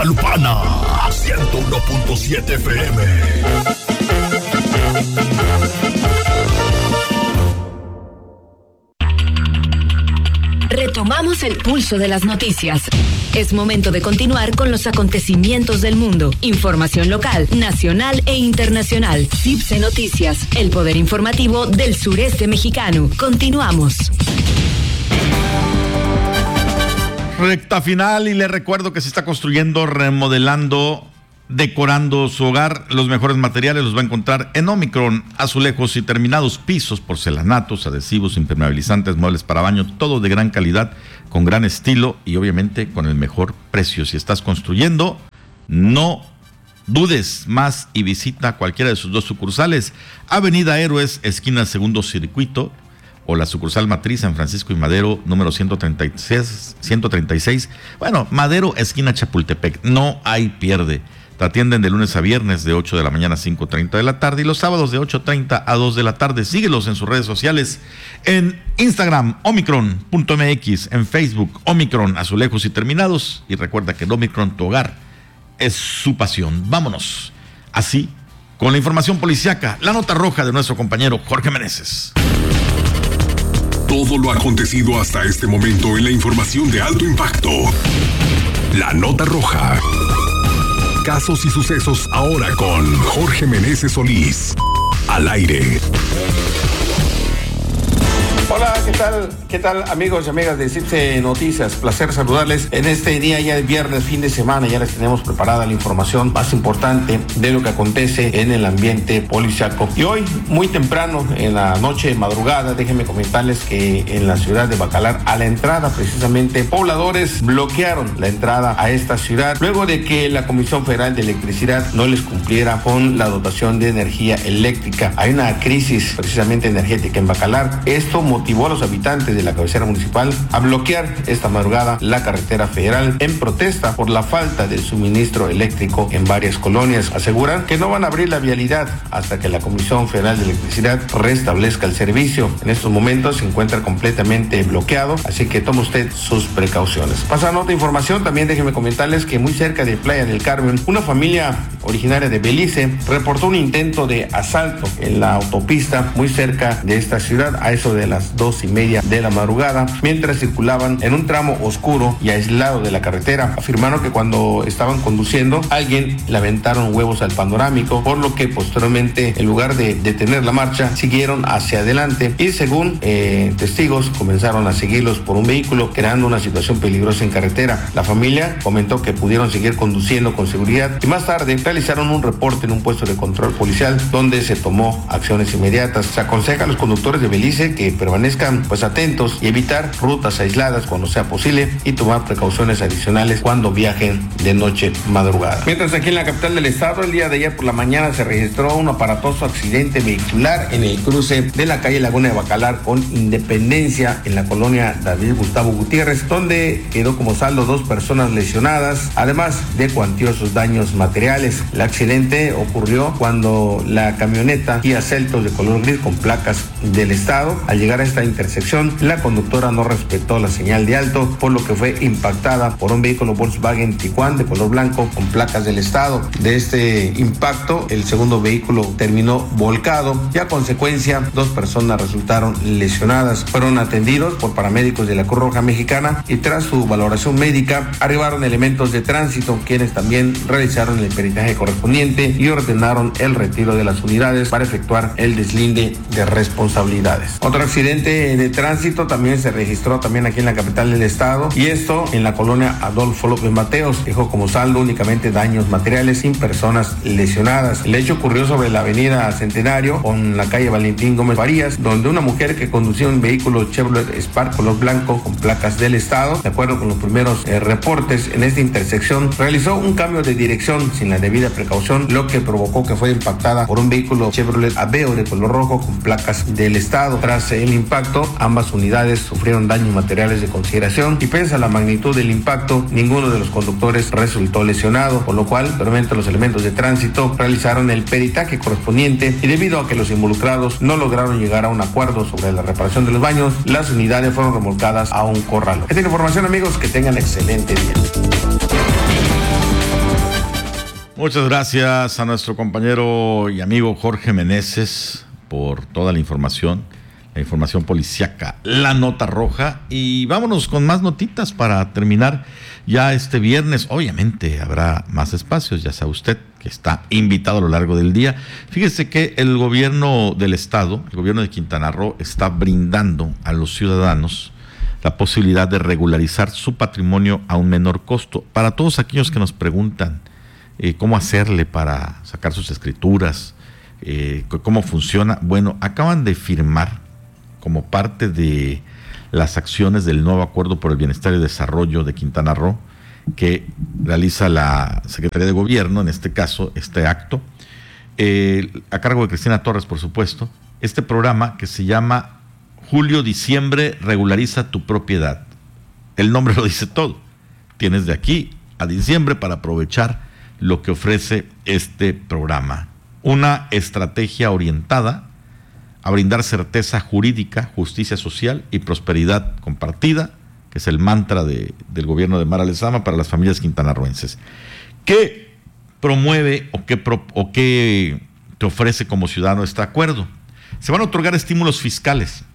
Guadalupana, 101.7 FM. Retomamos el pulso de las noticias. Es momento de continuar con los acontecimientos del mundo. Información local, nacional e internacional. CIPSE Noticias, el poder informativo del sureste mexicano. Continuamos. Recta final, y le recuerdo que se está construyendo, remodelando, decorando su hogar. Los mejores materiales los va a encontrar en Omicron. Azulejos y terminados, pisos, porcelanatos, adhesivos, impermeabilizantes, muebles para baño, todo de gran calidad, con gran estilo y obviamente con el mejor precio. Si estás construyendo, no dudes más y visita cualquiera de sus dos sucursales: Avenida Héroes, esquina Segundo Circuito, o la sucursal matriz en Francisco y Madero, número 136. Bueno, Madero, esquina Chapultepec. No hay pierde. Te atienden de lunes a viernes de 8 de la mañana a 5:30 de la tarde y los sábados de 8:30 a 2 de la tarde. Síguelos en sus redes sociales, en Instagram, omicron.mx, en Facebook, Omicron, azulejos y terminados. Y recuerda que en Omicron tu hogar es su pasión. Vámonos así con la información policíaca, la nota roja de nuestro compañero Jorge Meneses. Todo lo acontecido hasta este momento en la información de alto impacto. La nota roja. Casos y sucesos ahora con Jorge Meneses Solís. Al aire. Hola, ¿qué tal amigos y amigas de CIPSE Noticias? Placer saludarles en este día ya de viernes, fin de semana. Ya les tenemos preparada la información más importante de lo que acontece en el ambiente policiaco. Y hoy, muy temprano, en la noche, madrugada, déjenme comentarles que en la ciudad de Bacalar, a la entrada precisamente, pobladores bloquearon la entrada a esta ciudad luego de que la Comisión Federal de Electricidad no les cumpliera con la dotación de energía eléctrica. Hay una crisis precisamente energética en Bacalar. Esto motivó a los habitantes de la cabecera municipal a bloquear esta madrugada la carretera federal en protesta por la falta del suministro eléctrico en varias colonias. Aseguran que no van a abrir la vialidad hasta que la Comisión Federal de Electricidad restablezca el servicio. En estos momentos se encuentra completamente bloqueado, así que tome usted sus precauciones. Pasando a otra información, también déjenme comentarles que muy cerca de Playa del Carmen, una familia originaria de Belice reportó un intento de asalto en la autopista muy cerca de esta ciudad a eso de las 2:30 de la madrugada, mientras circulaban en un tramo oscuro y aislado de la carretera. Afirmaron que cuando estaban conduciendo, alguien le aventaron huevos al panorámico, por lo que posteriormente, en lugar de detener la marcha, siguieron hacia adelante y según testigos, comenzaron a seguirlos por un vehículo, creando una situación peligrosa en carretera. La familia comentó que pudieron seguir conduciendo con seguridad y más tarde realizaron un reporte en un puesto de control policial donde se tomó acciones inmediatas. Se aconseja a los conductores de Belice que permanezcan atentos y evitar rutas aisladas cuando sea posible y tomar precauciones adicionales cuando viajen de noche madrugada. Mientras aquí en la capital del estado, el día de ayer por la mañana se registró un aparatoso accidente vehicular en el cruce de la calle Laguna de Bacalar con Independencia en la colonia David Gustavo Gutiérrez, donde quedó como saldo 2 personas lesionadas, además de cuantiosos daños materiales. El accidente ocurrió cuando la camioneta Kia Seltos de color gris con placas del estado, al llegar a esta intersección, la conductora no respetó la señal de alto, por lo que fue impactada por un vehículo Volkswagen Tiguan de color blanco con placas del estado. De este impacto, el segundo vehículo terminó volcado y a consecuencia 2 personas resultaron lesionadas. Fueron atendidos por paramédicos de la Cruz Roja Mexicana y tras su valoración médica arribaron elementos de tránsito, quienes también realizaron el peritaje correspondiente y ordenaron el retiro de las unidades para efectuar el deslinde de responsabilidades. Otro accidente de tránsito también se registró también aquí en la capital del estado, y esto en la colonia Adolfo López Mateos. Dejó como saldo únicamente daños materiales sin personas lesionadas. El hecho ocurrió sobre la avenida Centenario con la calle Valentín Gómez Farías, donde una mujer que conducía un vehículo Chevrolet Spark color blanco con placas del estado, de acuerdo con los primeros reportes, en esta intersección realizó un cambio de dirección sin la debida precaución, lo que provocó que fuera impactada por un vehículo Chevrolet Aveo de color rojo con placas del estado. Tras el impacto, ambas unidades sufrieron daños materiales de consideración y pese a la magnitud del impacto, ninguno de los conductores resultó lesionado, por lo cual brevemente los elementos de tránsito realizaron el peritaje correspondiente y debido a que los involucrados no lograron llegar a un acuerdo sobre la reparación de los baños, las unidades fueron remolcadas a un corralón. Esta información, amigos, que tengan excelente día. Muchas gracias a nuestro compañero y amigo Jorge Meneses por toda la información policíaca, la nota roja. Y vámonos con más notitas para terminar ya este viernes. Obviamente habrá más espacios, ya sabe usted que está invitado a lo largo del día. Fíjese que el gobierno del estado, el gobierno de Quintana Roo, está brindando a los ciudadanos la posibilidad de regularizar su patrimonio a un menor costo. Para todos aquellos que nos preguntan cómo hacerle para sacar sus escrituras, cómo funciona, bueno, acaban de firmar como parte de las acciones del nuevo Acuerdo por el Bienestar y Desarrollo de Quintana Roo, que realiza la Secretaría de Gobierno, en este caso, este acto, a cargo de Cristina Torres, por supuesto, este programa que se llama Julio-Diciembre Regulariza tu Propiedad. El nombre lo dice todo. Tienes de aquí a diciembre para aprovechar lo que ofrece este programa. Una estrategia orientada a brindar certeza jurídica, justicia social y prosperidad compartida, que es el mantra del gobierno de Mara Lezama para las familias quintanarroenses. ¿Qué promueve o qué te ofrece como ciudadano este acuerdo? Se van a otorgar estímulos fiscales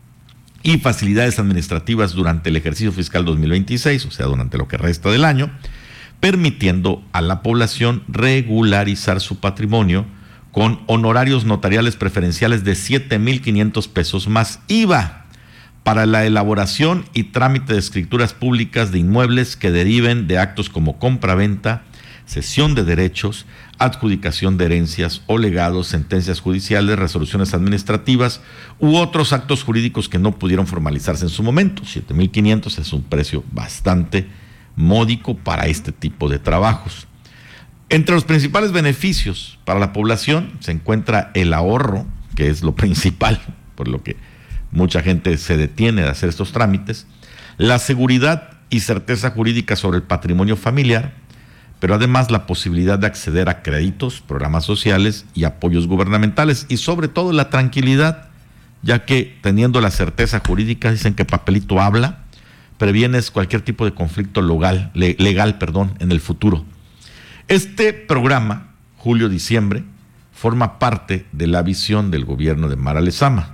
y facilidades administrativas durante el ejercicio fiscal 2026, o sea, durante lo que resta del año, permitiendo a la población regularizar su patrimonio con honorarios notariales preferenciales de 7,500 pesos más IVA para la elaboración y trámite de escrituras públicas de inmuebles que deriven de actos como compraventa, cesión de derechos, adjudicación de herencias o legados, sentencias judiciales, resoluciones administrativas u otros actos jurídicos que no pudieron formalizarse en su momento. 7,500 es un precio bastante módico para este tipo de trabajos. Entre los principales beneficios para la población se encuentra el ahorro, que es lo principal, por lo que mucha gente se detiene de hacer estos trámites, la seguridad y certeza jurídica sobre el patrimonio familiar, pero además la posibilidad de acceder a créditos, programas sociales y apoyos gubernamentales, y sobre todo la tranquilidad, ya que teniendo la certeza jurídica, dicen que papelito habla, previenes cualquier tipo de conflicto legal, en el futuro. Este programa, Julio-Diciembre, forma parte de la visión del gobierno de Mara Lezama,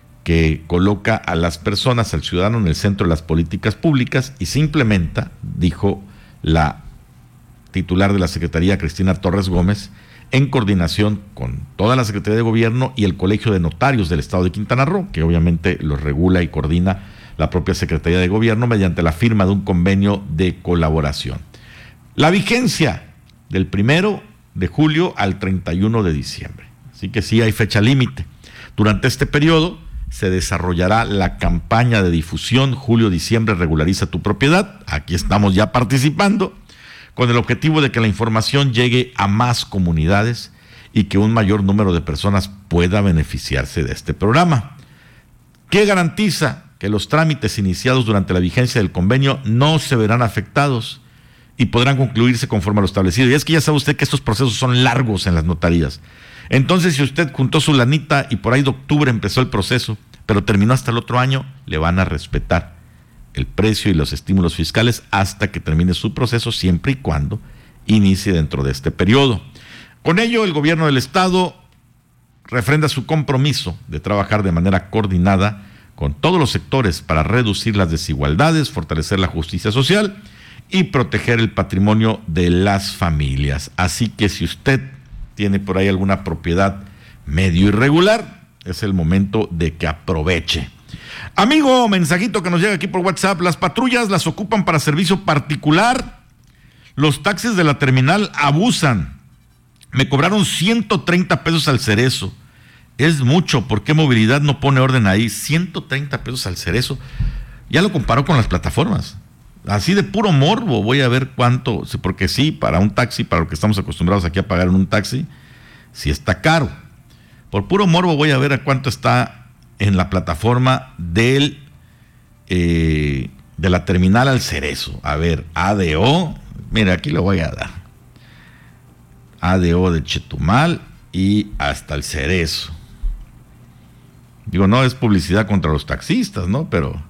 que coloca a las personas, al ciudadano, en el centro de las políticas públicas y se implementa, dijo la titular de la Secretaría, Cristina Torres Gómez, en coordinación con toda la Secretaría de Gobierno y el Colegio de Notarios del Estado de Quintana Roo, que obviamente los regula y coordina la propia Secretaría de Gobierno mediante la firma de un convenio de colaboración. La vigencia del 1 de julio al 31 de diciembre. Así que sí hay fecha límite. Durante este periodo se desarrollará la campaña de difusión Julio-Diciembre Regulariza tu Propiedad. Aquí estamos ya participando con el objetivo de que la información llegue a más comunidades y que un mayor número de personas pueda beneficiarse de este programa. ¿Qué garantiza? Que los trámites iniciados durante la vigencia del convenio no se verán afectados y podrán concluirse conforme a lo establecido. Y es que ya sabe usted que estos procesos son largos en las notarías. Entonces, si usted juntó su lanita y por ahí de octubre empezó el proceso, pero terminó hasta el otro año, le van a respetar el precio y los estímulos fiscales hasta que termine su proceso, siempre y cuando inicie dentro de este periodo. Con ello, el gobierno del estado refrenda su compromiso de trabajar de manera coordinada con todos los sectores para reducir las desigualdades, fortalecer la justicia social y proteger el patrimonio de las familias. Así que si usted tiene por ahí alguna propiedad medio irregular, es el momento de que aproveche. Amigo, mensajito que nos llega aquí por WhatsApp: las patrullas las ocupan para servicio particular. Los taxis de la terminal abusan. Me cobraron 130 pesos al Cerezo. Es mucho, ¿por qué movilidad no pone orden ahí? 130 pesos al Cerezo. Ya lo comparó con las plataformas. Así de puro morbo voy a ver cuánto, porque sí, para un taxi, para lo que estamos acostumbrados aquí a pagar en un taxi, sí está caro. Por puro morbo voy a ver a cuánto está en la plataforma de la terminal al Cerezo. A ver, ADO, mira, aquí lo voy a dar. ADO de Chetumal y hasta el Cerezo. Digo, no es publicidad contra los taxistas, ¿no? Pero,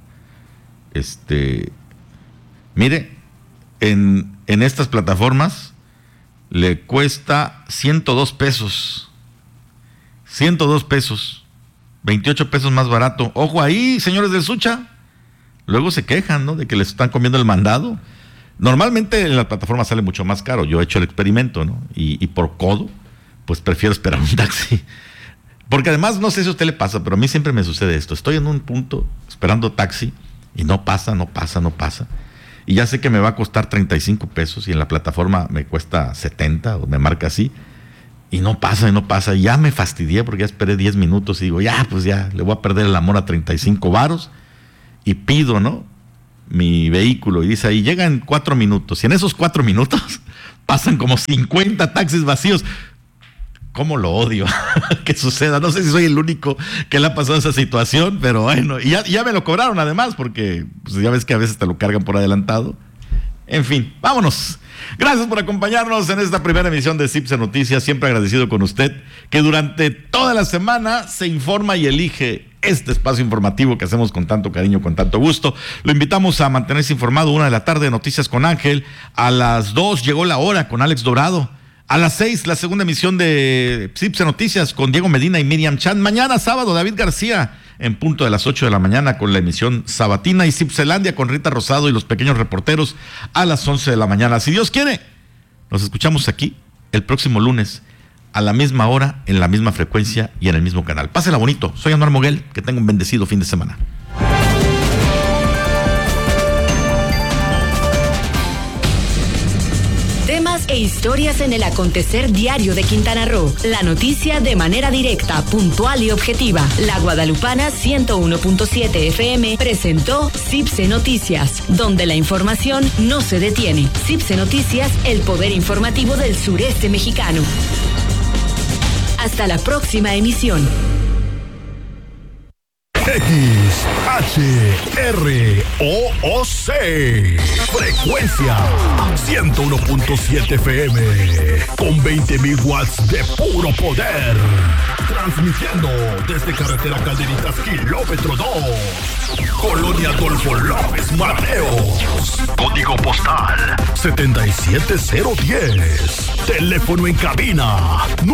mire, en estas plataformas le cuesta 102 pesos. 102 pesos. 28 pesos más barato. Ojo ahí, señores del Sucha. Luego se quejan, ¿no? De que les están comiendo el mandado. Normalmente en la plataforma sale mucho más caro. Yo he hecho el experimento, ¿no? Y por codo, pues prefiero esperar un taxi. Porque además, no sé si a usted le pasa, pero a mí siempre me sucede esto. Estoy en un punto esperando taxi y no pasa. Y ya sé que me va a costar 35 pesos y en la plataforma me cuesta 70 o me marca así. Y no pasa. Y ya me fastidié porque ya esperé 10 minutos y digo, ya le voy a perder el amor a 35 varos. Y pido, ¿no? Mi vehículo. Y dice ahí, llega en 4 minutos. Y en esos 4 minutos pasan como 50 taxis vacíos. ¿Cómo lo odio que suceda? No sé si soy el único que le ha pasado esa situación, pero bueno. Y ya me lo cobraron además, porque pues ya ves que a veces te lo cargan por adelantado. En fin, vámonos. Gracias por acompañarnos en esta primera emisión de CIPSE Noticias. Siempre agradecido con usted, que durante toda la semana se informa y elige este espacio informativo que hacemos con tanto cariño, con tanto gusto. Lo invitamos a mantenerse informado. 1:00 p.m, Noticias con Ángel. A las 2:00 llegó la hora con Alex Dorado. A las 6:00, la segunda emisión de CIPSE Noticias con Diego Medina y Miriam Chan. Mañana sábado, David García, en punto de las 8:00 a.m, con la emisión sabatina, y CIPSElandia con Rita Rosado y los pequeños reporteros a las 11:00 a.m. Si Dios quiere, nos escuchamos aquí el próximo lunes a la misma hora, en la misma frecuencia y en el mismo canal. Pásela bonito. Soy Anuar Moguel. Que tenga un bendecido fin de semana. Temas e historias en el acontecer diario de Quintana Roo. La noticia de manera directa, puntual y objetiva. La Guadalupana 101.7 FM presentó CIPSE Noticias, donde la información no se detiene. CIPSE Noticias, el poder informativo del sureste mexicano. Hasta la próxima emisión. XHROOC, frecuencia 101.7 FM, con 20,000 watts de puro poder, transmitiendo desde carretera Calderitas, kilómetro 2, Colonia Adolfo López Mateos, código postal 77010, teléfono en cabina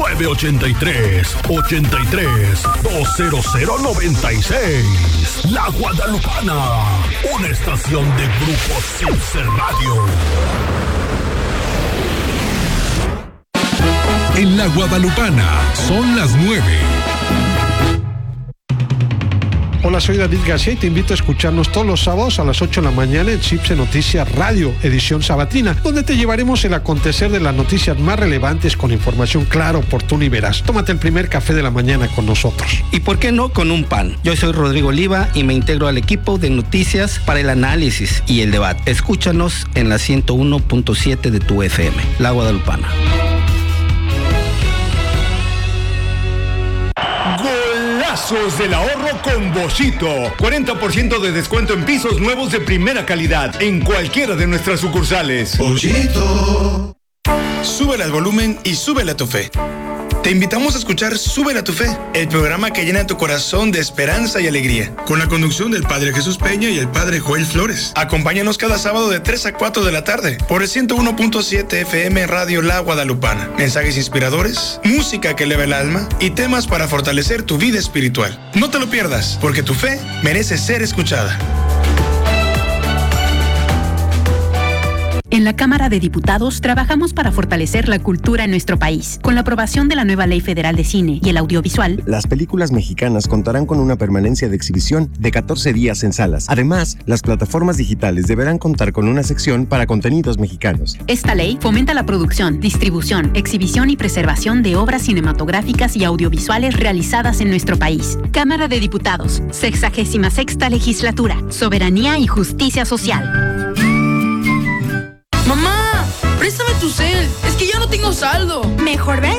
983-83-20096. La Guadalupana, una estación de Grupo CIPSE Radio. En La Guadalupana son las 9. Hola, soy David García y te invito a escucharnos todos los sábados a las 8 de la mañana en CIPSE Noticias Radio, edición sabatina, donde te llevaremos el acontecer de las noticias más relevantes con información clara, oportuna y veraz. Tómate el primer café de la mañana con nosotros. ¿Y por qué no con un pan? Yo soy Rodrigo Oliva y me integro al equipo de noticias para el análisis y el debate. Escúchanos en la 101.7 de tu FM, La Guadalupana. Golazos del ahorro con Boschito. 40% de descuento en pisos nuevos de primera calidad en cualquiera de nuestras sucursales. Boschito. Súbele al volumen y súbele a tu fe. Te invitamos a escuchar Súbele a tu Fe, el programa que llena tu corazón de esperanza y alegría, con la conducción del Padre Jesús Peña y el Padre Joel Flores. Acompáñanos cada sábado de 3 a 4 de la tarde por el 101.7 FM Radio La Guadalupana. Mensajes inspiradores, música que eleva el alma y temas para fortalecer tu vida espiritual. No te lo pierdas, porque tu fe merece ser escuchada. En la Cámara de Diputados trabajamos para fortalecer la cultura en nuestro país. Con la aprobación de la nueva Ley Federal de Cine y el Audiovisual, las películas mexicanas contarán con una permanencia de exhibición de 14 días en salas. Además, las plataformas digitales deberán contar con una sección para contenidos mexicanos. Esta ley fomenta la producción, distribución, exhibición y preservación de obras cinematográficas y audiovisuales realizadas en nuestro país. Cámara de Diputados, 66ª Legislatura, Soberanía y Justicia Social. ¡Mamá! ¡Préstame tu cel! ¡Es que ya no tengo saldo! Mejor ve